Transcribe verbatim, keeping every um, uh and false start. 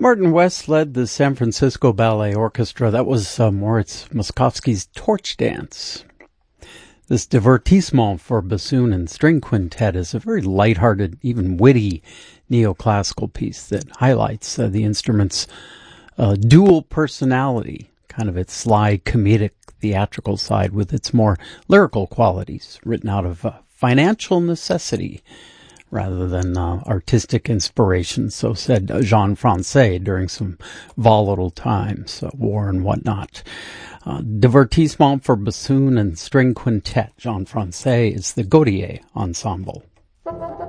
Martin West led the San Francisco Ballet Orchestra. That was uh, Moritz Moszkowski's Torch Dance. This divertissement for bassoon and string quintet is a very lighthearted, even witty neoclassical piece that highlights uh, the instrument's uh, dual personality, kind of its sly, comedic, theatrical side with its more lyrical qualities, written out of uh, financial necessity rather than uh, artistic inspiration, so said Jean Francais during some volatile times, uh, war and whatnot. Uh, divertissement for bassoon and string quintet. Jean Francais is the Gaudier Ensemble.